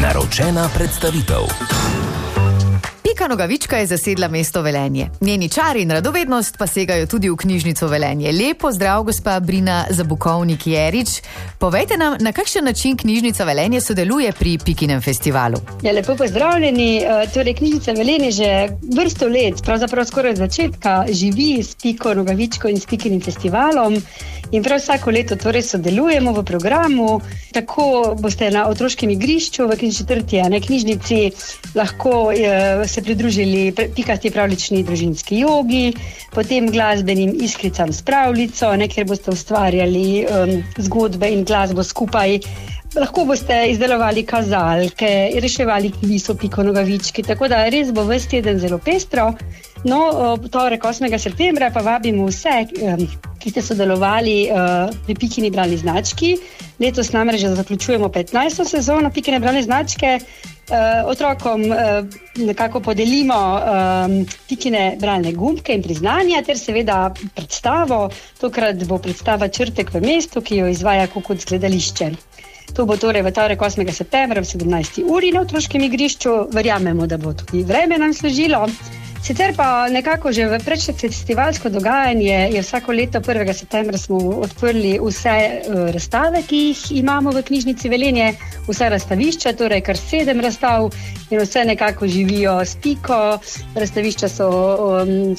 Naročena predstavitev. Pika Nogavička je zasedla mesto Velenje. Njeni čari in radovednost pa segajo tudi v knjižnico Velenje. Lepo zdrav, gospa Brina Zabukovnik-Jerič. Povejte nam, na kakšen način knjižnica Velenje sodeluje pri Pikinem festivalu? Ja, lepo pozdravljeni. Torej, knjižnica Velenje že vrsto let, pravzaprav skoraj od začetka, živi s Piko Nogavičko in s Pikinim festivalom. In prav vsako leto torej sodelujemo v programu. Tako boste na otroškem igrišču v četrti knjižnici lahko se pridružili pikasti pravlični družinski jogi, potem glasbenim iskricam s pravljico, kjer boste ustvarjali zgodbe in glasbo skupaj. Lahko boste izdelovali kazalke, reševali kviz o Piko Nogavički, tako da res bo ves teden zelo pestro. No, torek 8. septembra pa vabimo vse, ki ste sodelovali pri Pikini bralni znački. Letos namreč že zaključujemo 15. sezono Pikine bralne značke. Otrokom nekako podelimo Pikine bralne gumbke in priznanja ter seveda predstavo. Tokrat bo predstava Črtek v mestu, ki jo izvaja Kukuc gledališče. To bo torej v torek 8. septembra v 17. uri na otroškem igrišču. Verjamemo, da bo tudi vreme nam služilo. Sicer pa nekako že v predfestivalsko dogajanje je vsako leto 1. septembra smo odprli vse razstave, ki jih imamo v knjižnici Velenje, vsa razstavišča, torej kar 7 razstav in vse nekako živijo s Piko. Razstavišča so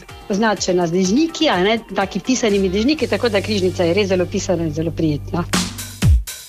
označena z dežniki, taki pisanimi dežniki, tako da knjižnica je res zelo pisana in zelo prijetna.